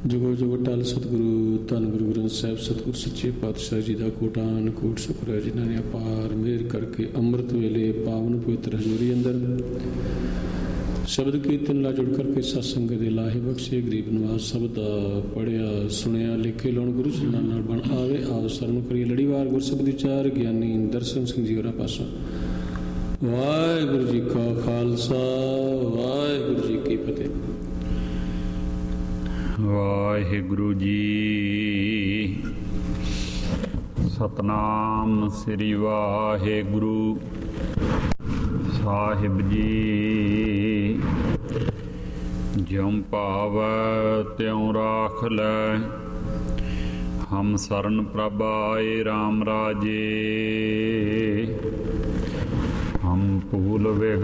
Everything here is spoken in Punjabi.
ਜੁਗੋ ਜੁਗੋ ਟਲ ਸਤਿਗੁਰੂ ਧੰਨ ਗੁਰੂ ਗ੍ਰੰਥ ਸਾਹਿਬ ਸਤਿਗੁਰ ਸੱਚੇ ਪਾਤਸ਼ਾਹ ਜੀ ਦਾ ਕੋਟਾਨ ਕੋਟ ਸ਼ੁਕਰ ਹੈ, ਜਿਨ੍ਹਾਂ ਨੇ ਅਪਾਰ ਮਿਹਰ ਕਰਕੇ ਅੰਮ੍ਰਿਤ ਵੇਲੇ ਪਾਵਨ ਪਵਿੱਤਰ ਹਜ਼ੂਰੀ ਅੰਦਰ ਸ਼ਬਦ ਕੀਰਤਨ ਨਾਲ ਜੁੜ ਕਰਕੇ ਸਤਸੰਗ ਦੇ ਲਾਹੇ ਬਖਸ਼ੇ। ਗਰੀਬ ਨਿਵਾਸ ਸਭ ਦਾ ਪੜ੍ਹਿਆ ਸੁਣਿਆ ਲਿਖੇ ਲਾਉਣ ਗੁਰੂ ਚਰਨਾਂ ਨਾਲ ਬਣ ਆਵੇ। ਆਓ ਸਰਵਣ ਕਰੀਏ ਲੜੀਵਾਰ ਗੁਰਸਬਦ ਵਿਚਾਰ। ਗਿਆਨੀ ਦਰਸ਼ਨ ਸਿੰਘ ਜੀ ਹੋਰਾਂ ਪਾਸੋਂ ਵਾਹਿਗੁਰੂ ਜੀ ਕਾ ਖਾਲਸਾ ਵਾਹਿਗੁਰੂ ਜੀ ਕੀ ਫਤਿਹ। ਵਾਹਿਗੁਰੂ ਜੀ ਸਤਨਾਮ ਸ੍ਰੀ ਵਾਹਿਗੁਰੂ ਸਾਹਿਬ ਜੀ। ਜਿਉ ਭਾਵੈ ਤਿਉ ਰਾਖ ਲੈ, ਹਮ ਸਰਨ ਪ੍ਰਭ ਆਏ ਰਾਮ ਰਾਜੇ। ਹਮ ਭੂਲ ਵਿਗ